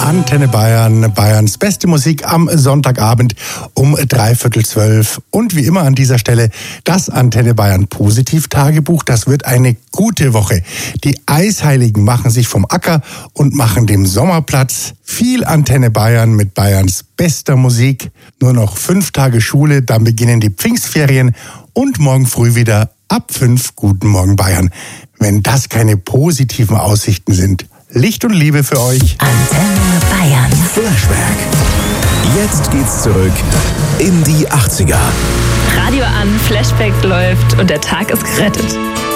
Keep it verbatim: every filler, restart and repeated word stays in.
Antenne Bayern, Bayerns beste Musik am Sonntagabend um dreiviertel zwölf. Und wie immer an dieser Stelle das Antenne Bayern Positiv-Tagebuch. Das wird eine gute Woche. Die Eisheiligen machen sich vom Acker und machen dem Sommer Platz. Viel Antenne Bayern mit Bayerns bester Musik. Nur noch fünf Tage Schule, dann beginnen die Pfingstferien und morgen früh wieder ab fünf. Guten Morgen Bayern. Wenn das keine positiven Aussichten sind. Licht und Liebe für euch. Antenne Bayern. Flashback. Jetzt geht's zurück in die achtziger. Radio an, Flashback läuft und der Tag ist gerettet.